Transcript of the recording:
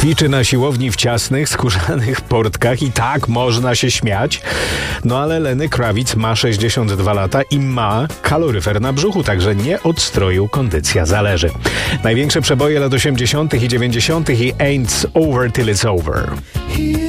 Ćwiczy na siłowni w ciasnych, skórzanych portkach i tak można się śmiać. No ale Lenny Kravitz ma 62 lata i ma kaloryfer na brzuchu, także nie od stroju kondycja zależy. Największe przeboje lat 80. i 90. i Ain't Over Till It's Over.